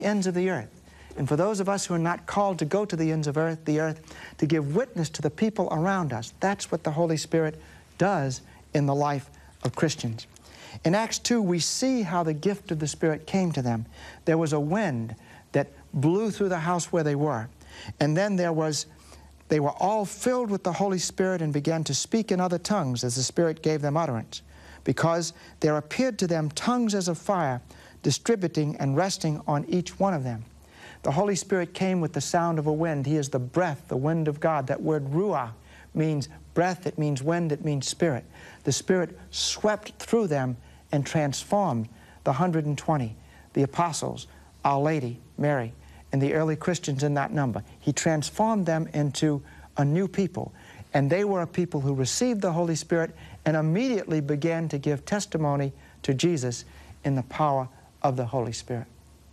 ends of the earth. And for those of us who are not called to go to the ends of the earth, to give witness to the people around us. That's what the Holy Spirit does in the life of Christians. In Acts 2, we see how the gift of the Spirit came to them. There was a wind that blew through the house where they were. And then they were all filled with the Holy Spirit and began to speak in other tongues as the Spirit gave them utterance, because there appeared to them tongues as of fire, distributing and resting on each one of them. The Holy Spirit came with the sound of a wind. He is the breath, the wind of God. That word ruah means breath, it means wind, it means spirit. The Spirit swept through them and transformed the 120, the apostles, Our Lady, Mary, and the early Christians in that number. He transformed them into a new people. And they were a people who received the Holy Spirit and immediately began to give testimony to Jesus in the power of the Holy Spirit.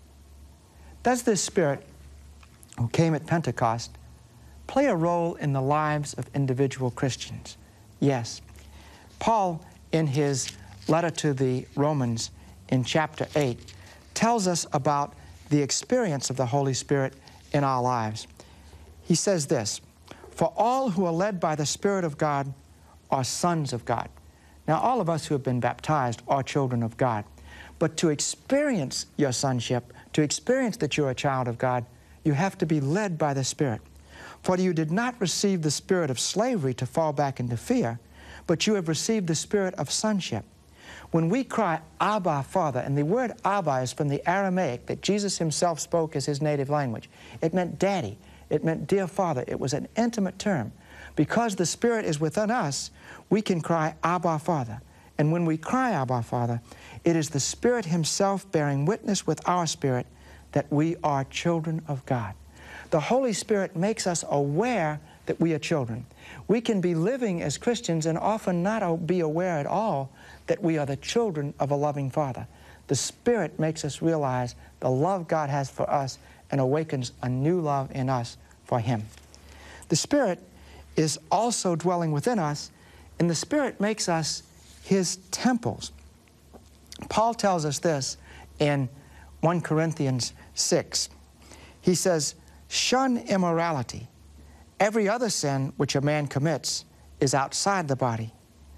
Does this Spirit, who came at Pentecost, play a role in the lives of individual Christians? Yes. Paul, in his letter to the Romans in chapter 8, tells us about the experience of the Holy Spirit in our lives. He says this, "For all who are led by the Spirit of God are sons of God." Now, all of us who have been baptized are children of God. But to experience your sonship, to experience that you're a child of God, you have to be led by the Spirit. "For you did not receive the spirit of slavery to fall back into fear, but you have received the spirit of sonship." When we cry, "Abba, Father," and the word Abba is from the Aramaic that Jesus himself spoke as his native language. It meant daddy. It meant dear Father. It was an intimate term. Because the Spirit is within us, we can cry, "Abba, Father." And when we cry, "Abba, Father," it is the Spirit himself bearing witness with our spirit that we are children of God. The Holy Spirit makes us aware that we are children. We can be living as Christians and often not be aware at all that we are the children of a loving Father. The Spirit makes us realize the love God has for us and awakens a new love in us for Him. The Spirit is also dwelling within us, and the Spirit makes us His temples. Paul tells us this in 1 Corinthians 6. He says, "Shun immorality. Every other sin which a man commits is outside the body,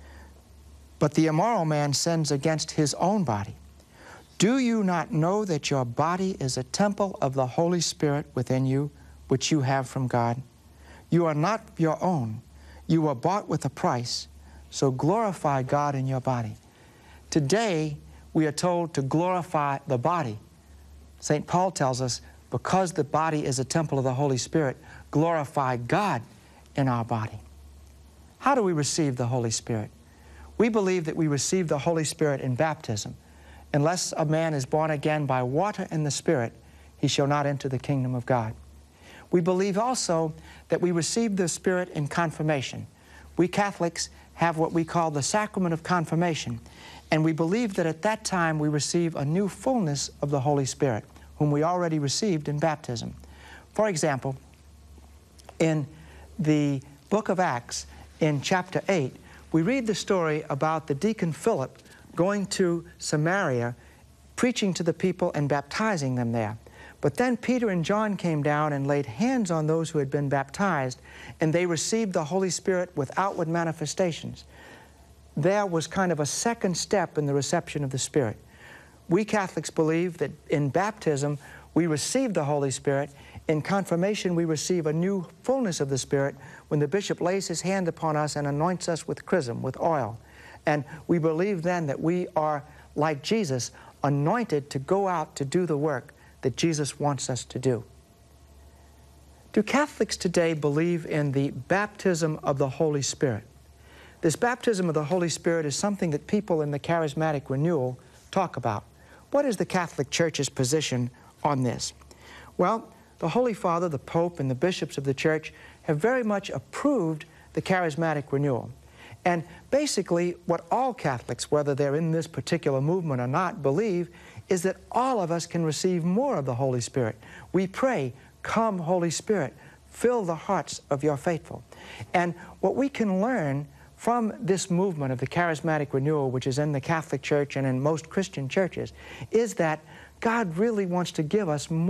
but the immoral man sins against his own body. Do you not know that your body is a temple of the Holy Spirit within you, which you have from God? You are not your own. You were bought with a price, so glorify God in your body." Today, we are told to glorify the body. St. Paul tells us, because the body is a temple of the Holy Spirit, glorify God in our body. How do we receive the Holy Spirit? We believe that we receive the Holy Spirit in baptism. Unless a man is born again by water and the Spirit, he shall not enter the kingdom of God. We believe also that we receive the Spirit in confirmation. We Catholics have what we call the sacrament of confirmation, and we believe that at that time we receive a new fullness of the Holy Spirit, whom we already received in baptism. For example, in the book of Acts, in chapter 8, we read the story about the deacon Philip going to Samaria, preaching to the people and baptizing them there. But then Peter and John came down and laid hands on those who had been baptized, and they received the Holy Spirit with outward manifestations. There was kind of a second step in the reception of the Spirit. We Catholics believe that in baptism we receive the Holy Spirit. In confirmation we receive a new fullness of the Spirit when the bishop lays his hand upon us and anoints us with chrism, with oil. And we believe then that we are, like Jesus, anointed to go out to do the work that Jesus wants us to do. Do Catholics today believe in the baptism of the Holy Spirit? This baptism of the Holy Spirit is something that people in the charismatic renewal talk about. What is the Catholic Church's position on this? Well, the Holy Father, the Pope, and the bishops of the Church have very much approved the charismatic renewal. And basically, what all Catholics, whether they're in this particular movement or not, believe is that all of us can receive more of the Holy Spirit. We pray, "Come, Holy Spirit, fill the hearts of your faithful." And what we can learn from this movement of the charismatic renewal, which is in the Catholic Church and in most Christian churches, is that God really wants to give us more